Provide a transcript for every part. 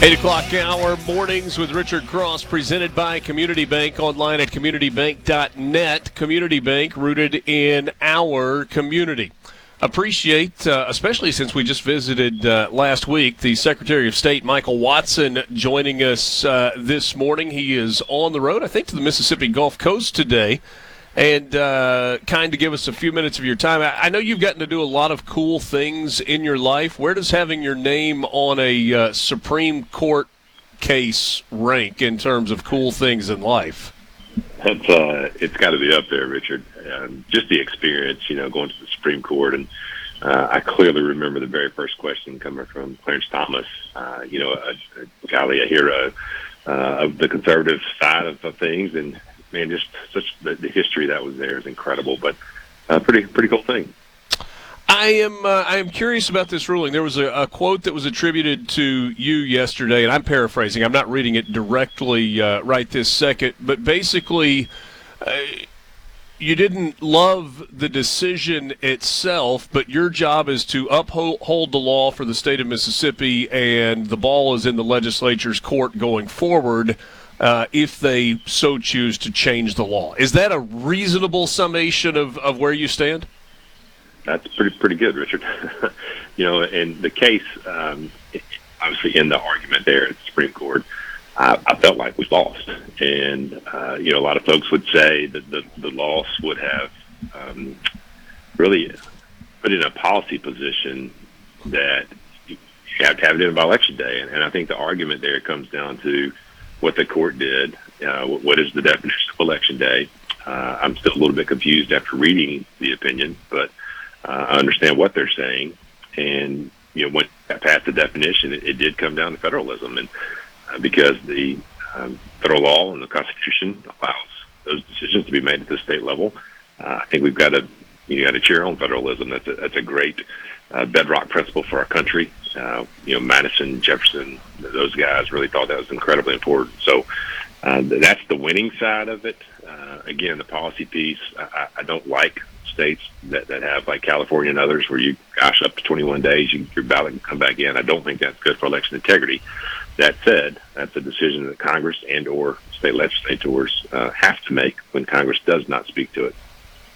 8 o'clock hour mornings with Richard Cross, presented by Community Bank, online at communitybank.net. Community Bank, rooted in our community. Appreciate, especially since we just visited last week, the Secretary of State, Michael Watson, joining us this morning. He is on the road, I think, to the Mississippi Gulf Coast today, and kind to give us a few minutes of your time. I know you've gotten to do a lot of cool things in your life. Where does having your name on a Supreme Court case rank in terms of cool things in life? It's got to be up there, Richard. Just the experience, going to the Supreme Court, and I clearly remember the very first question coming from Clarence Thomas, a hero of the conservative side of things, and man, just such the history that was there is incredible, but pretty cool thing. I am curious about this ruling. There was a quote that was attributed to you yesterday, and I'm paraphrasing. I'm not reading it directly right this second, but basically you didn't love the decision itself, but your job is to uphold the law for the state of Mississippi, and the ball is in the legislature's court going forward if they so choose to change the law. Is that a reasonable summation of where you stand? That's pretty good, Richard. And the case, obviously in the argument there at the Supreme Court, I felt like we lost. And, a lot of folks would say that the loss would have really put in a policy position that you have to have it in by Election Day. And I think the argument there comes down to what the court did, what is the definition of Election Day. I'm still a little bit confused after reading the opinion, but I understand what they're saying. And, when I passed the definition, it did come down to federalism. And because the federal law and the Constitution allows those decisions to be made at the state level, I think we've got to cheer on federalism. That's a great bedrock principle for our country. Madison, Jefferson, those guys really thought that was incredibly important. So that's the winning side of it. Again, the policy piece, I don't like states that have, like California and others, where up to 21 days, your ballot can come back in. I don't think that's good for election integrity. That said, that's a decision that Congress and or state legislators have to make when Congress does not speak to it.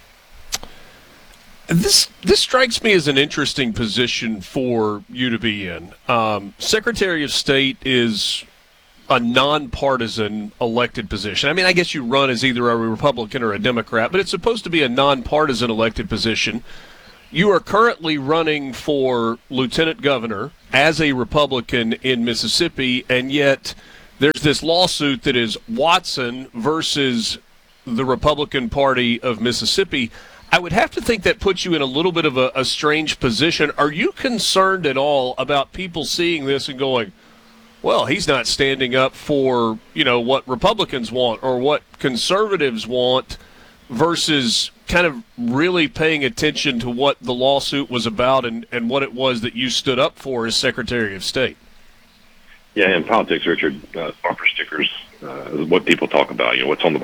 This strikes me as an interesting position for you to be in. Secretary of State is a nonpartisan elected position. I mean, I guess you run as either a Republican or a Democrat, but it's supposed to be a nonpartisan elected position. You are currently running for lieutenant governor as a Republican in Mississippi, and yet there's this lawsuit that is Watson versus the Republican Party of Mississippi. I would have to think that puts you in a little bit of a strange position. Are you concerned at all about people seeing this and going, well, he's not standing up for, what Republicans want or what conservatives want, versus kind of really paying attention to what the lawsuit was about and what it was that you stood up for as Secretary of State? Yeah, in politics, Richard, bumper stickers is what people talk about. What's on the